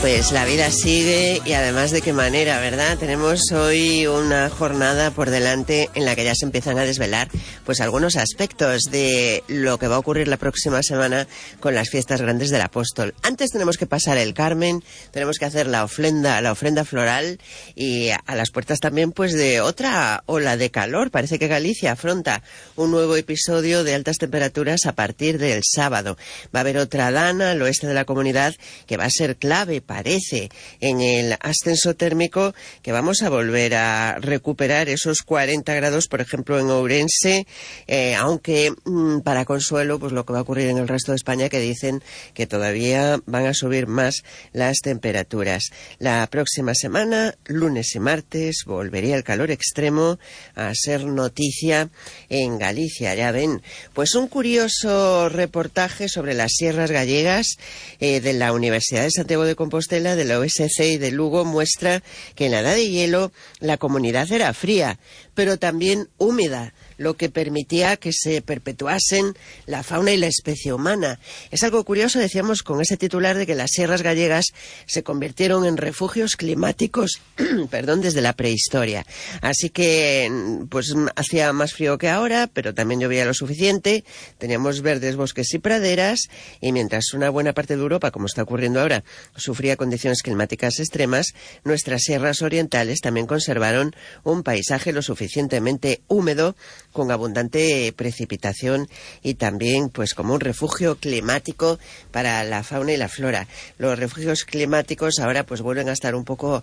Pues la vida sigue y además de qué manera, ¿verdad? Tenemos hoy una jornada por delante en la que ya se empiezan a desvelar pues algunos aspectos de lo que va a ocurrir la próxima semana con las fiestas grandes del Apóstol. Antes tenemos que pasar el Carmen, tenemos que hacer la ofrenda floral y a las puertas también pues de otra ola de calor. Parece que Galicia afronta un nuevo episodio de altas temperaturas a partir del sábado. Va a haber otra dana al oeste de la comunidad que va a ser clave, parece, en el ascenso térmico, que vamos a volver a recuperar esos 40 grados, por ejemplo, en Ourense, aunque para consuelo, pues lo que va a ocurrir en el resto de España, que dicen que todavía van a subir más las temperaturas. La próxima semana, lunes y martes, volvería el calor extremo a ser noticia en Galicia, ya ven. Pues un curioso reportaje sobre las sierras gallegas de la Universidad de Santiago de Compostela, de la OSC y de Lugo muestra que en la edad de hielo la comunidad era fría, pero también húmeda, lo que permitía que se perpetuasen la fauna y la especie humana. Es algo curioso, decíamos, con ese titular de que las sierras gallegas se convirtieron en refugios climáticos desde la prehistoria. Así que, pues hacía más frío que ahora, pero también llovía lo suficiente, teníamos verdes bosques y praderas, y mientras una buena parte de Europa, como está ocurriendo ahora, sufría condiciones climáticas extremas, nuestras sierras orientales también conservaron un paisaje lo suficientemente húmedo, con abundante precipitación y también pues como un refugio climático para la fauna y la flora. Los refugios climáticos ahora pues vuelven a estar un poco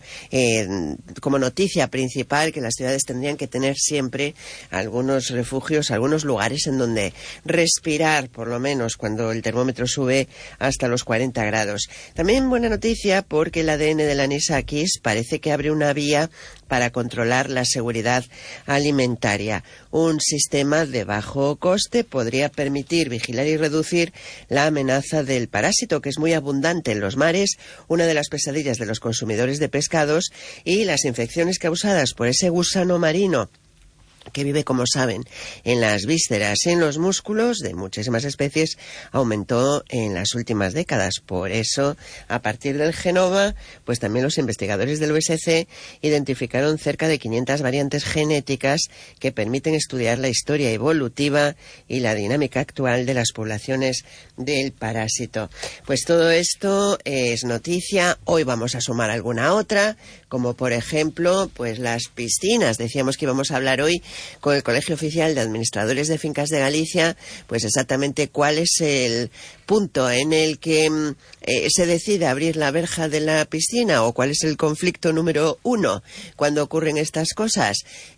como noticia principal, que las ciudades tendrían que tener siempre algunos refugios, algunos lugares en donde respirar, por lo menos cuando el termómetro sube hasta los 40 grados. También buena noticia porque el ADN del anisakis parece que abre una vía para controlar la seguridad alimentaria. Un sistema de bajo coste podría permitir vigilar y reducir la amenaza del parásito, que es muy abundante en los mares, una de las pesadillas de los consumidores de pescados, y las infecciones causadas por ese gusano marino que vive, como saben, en las vísceras y en los músculos de muchísimas especies, aumentó en las últimas décadas. Por eso, a partir del genoma, pues también los investigadores del OSC identificaron cerca de 500 variantes genéticas que permiten estudiar la historia evolutiva y la dinámica actual de las poblaciones del parásito. Pues todo esto es noticia. Hoy vamos a sumar alguna otra, como por ejemplo, pues las piscinas. Decíamos que íbamos a hablar hoy con el Colegio Oficial de Administradores de Fincas de Galicia, pues exactamente cuál es el punto en el que se decide abrir la verja de la piscina, o cuál es el conflicto número 1 cuando ocurren estas cosas.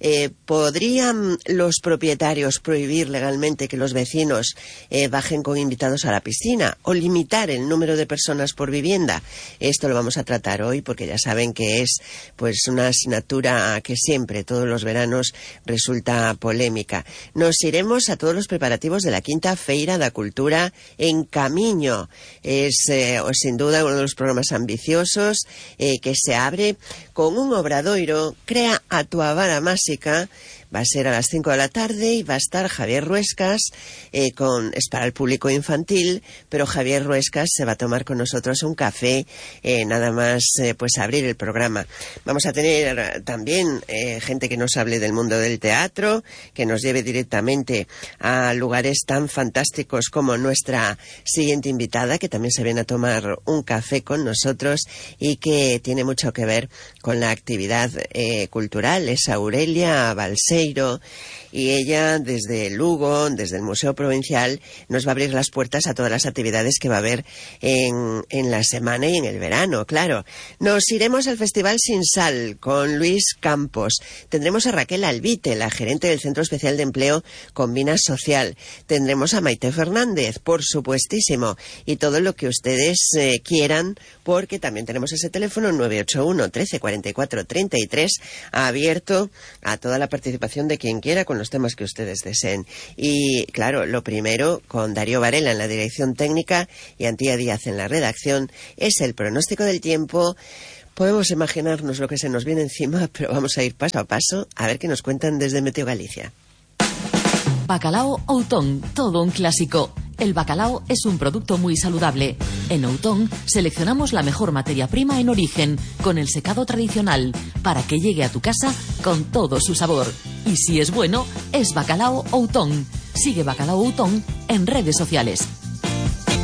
¿Podrían los propietarios prohibir legalmente que los vecinos bajen con invitados a la piscina, o limitar el número de personas por vivienda? Esto lo vamos a tratar hoy porque ya saben que es pues una asignatura que siempre, todos los veranos, resulta polémica. Nos iremos a todos los preparativos de la quinta Feira da Cultura en Camiño. Es sin duda uno de los programas ambiciosos que se abre con un obradoiro Crea a túa vara máxica. Va a ser a las 5 de la tarde y va a estar Javier Ruescas, es para el público infantil, pero Javier Ruescas se va a tomar con nosotros un café, nada más pues abrir el programa. Vamos a tener también gente que nos hable del mundo del teatro, que nos lleve directamente a lugares tan fantásticos como nuestra siguiente invitada, que también se viene a tomar un café con nosotros y que tiene mucho que ver con la actividad cultural. Es Aurelia Balseiro, y ella desde Lugo, desde el Museo Provincial, nos va a abrir las puertas a todas las actividades que va a haber en la semana y en el verano, claro. Nos iremos al Festival Sin Sal con Luis Campos. Tendremos a Raquel Albite, la gerente del Centro Especial de Empleo Combina Social. Tendremos a Maite Fernández, por supuestísimo, y todo lo que ustedes quieran, porque también tenemos ese teléfono 981 13 44 33 abierto a toda la participación de quien quiera con los temas que ustedes deseen. Y claro, lo primero, con Darío Varela en la dirección técnica y Antía Díaz en la redacción, es el pronóstico del tiempo. Podemos imaginarnos lo que se nos viene encima, pero vamos a ir paso a paso a ver qué nos cuentan desde Meteo Galicia. Bacalao Outón, todo un clásico. El bacalao es un producto muy saludable. En Outón seleccionamos la mejor materia prima en origen, con el secado tradicional, para que llegue a tu casa con todo su sabor. Y si es bueno, es Bacalao Outón. Sigue Bacalao Outón en redes sociales.